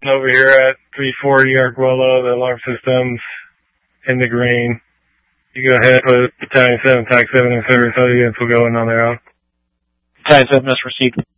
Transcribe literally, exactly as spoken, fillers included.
over here at three forty Arkwello, the alarm system's in the green. You go ahead, put Battalion seven, Tac seven in service. Other units will go in on their own. Battalion seven, that's received.